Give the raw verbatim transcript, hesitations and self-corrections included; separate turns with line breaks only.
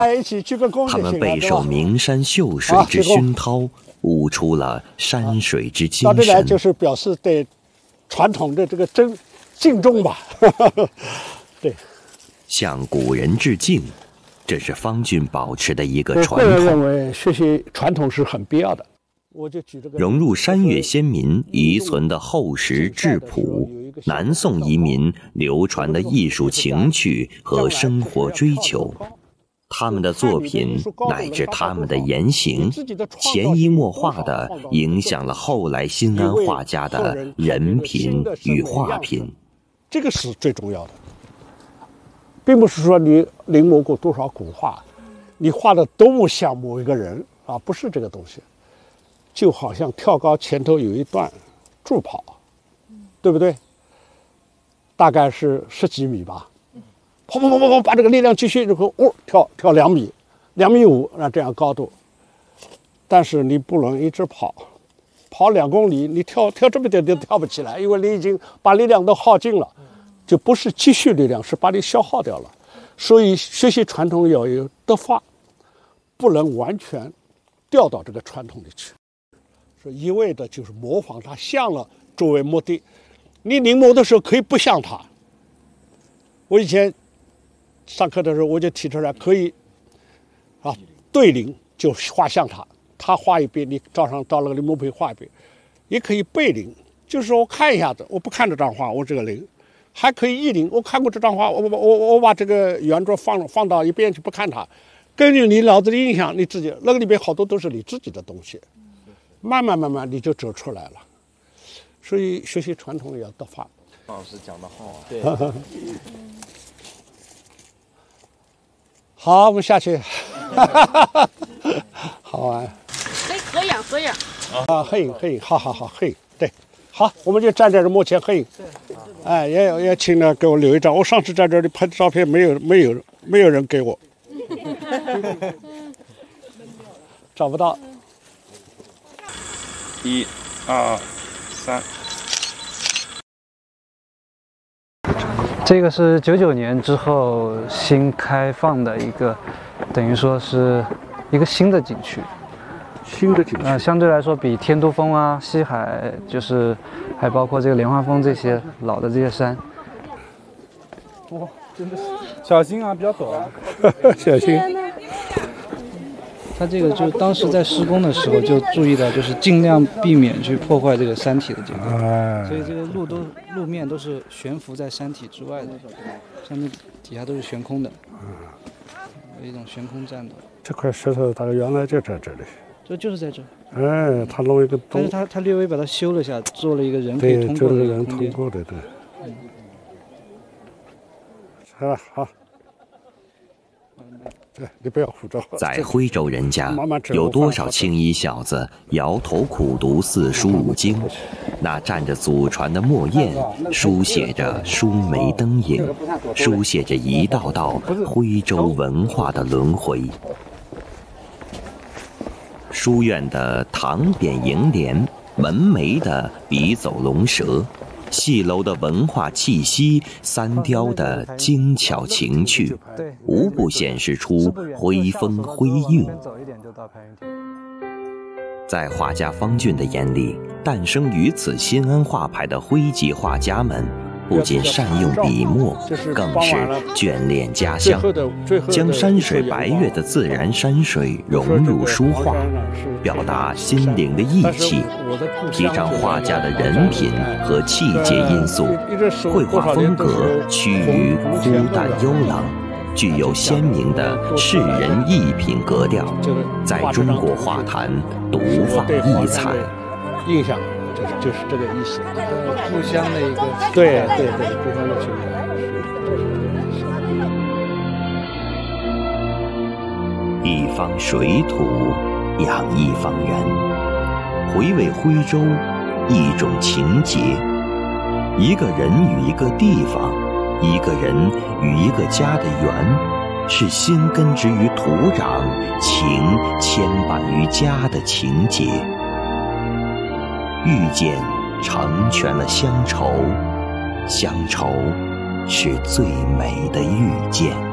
一起鞠个躬就行了。
他们备受名山秀水之熏陶，悟出了山水之精神。
到这来就是表示对传统的这个尊敬重吧。对，
向古人致敬，这是方俊保持的一个传统。
我个人认为学习传统是很必要的。我就举这个
融入山岳先民遗存的厚实质朴，南宋移民流传的艺术情趣和生活追求，他们的作品乃至他们的言行，潜移默化地影响了后来新安画家的人品与画品。
这个是最重要的，并不是说你临摹过多少古画，你画的多么像某一个人啊，不是这个东西。就好像跳高前头有一段助跑，对不对？大概是十几米吧，跑跑跑跑跑，把这个力量继续，然后哦跳跳两米，两米五，那这样高度。但是你不能一直跑，跑两公里，你跳跳这么点都跳不起来，因为你已经把力量都耗尽了，就不是积蓄力量，是把你消耗掉了。所以学习传统要有德法，不能完全掉到这个传统里去。是一味的就是模仿它像了作为目的，你临摹的时候可以不像它。我以前上课的时候我就提出来，可以啊对临就画像它，他画一遍，你照上到那个临摹碑画一遍，也可以背临，就是说我看一下子，我不看这张画，我这个临，还可以意临，我看过这张画，我我我我把这个原作放放到一边去不看它，根据你脑子的印象，你自己那个里边好多都是你自己的东西。慢慢慢慢你就走出来了，所以学习传统也要德法。
老师讲得好啊，对。
好，我们下去。好玩。
可以合影合影。
啊，合影合影，好好好，合影，对，好，我们就站在这幕前合影。哎，也也请呢给我留一张，我上次在这里拍的照片没有没有没有人给我，找不到。
一、二、三。
这个是九九年之后新开放的一个，等于说是一个新的景区。
新的景区。
呃，相对来说比天都峰啊、西海，就是还包括这个莲花峰这些老的这些山。
哇，真的是小心啊，比较陡啊。
小心。
它这个就当时在施工的时候就注意到，就是尽量避免去破坏这个山体的结构，所以这个路都路面都是悬浮在山体之外的，上面底下都是悬空的，有一种悬空栈道。
这块石头大概原来就在这里，
这就是在这。
哎，他弄一个洞，
但是他他略微把它修了一下，做了一个人可以通过的
对，人通过的，对。嗯。好，好。你不要胡诌。
在徽州人家，有多少青衣小子摇头苦读四书五经？那蘸着祖传的墨砚，书写着书眉灯影，书写着一道道徽州文化的轮回。书院的堂匾楹联，门楣的笔走龙蛇，戏楼的文化气息，三雕的精巧情趣，无不显示出徽风徽韵。在画家方俊的眼里，诞生于此新安画派的徽籍画家们，不仅善用笔墨，更是眷恋家乡，将山水白月的自然山水融入书画，表达心灵的意气，提倡画家的人品和气节因素，绘画风格趋于枯淡幽朗，具有鲜明的世人艺品格调，在中国画坛独放异彩。
印象就是就是这个意思，
故乡的一个
对对对故乡的情感，
一方水土养一方人，回味徽州一种情结，一个人与一个地方，一个人与一个家的缘，是心根植于土壤，情牵绊于家的情结。遇见成全了乡愁，乡愁是最美的遇见。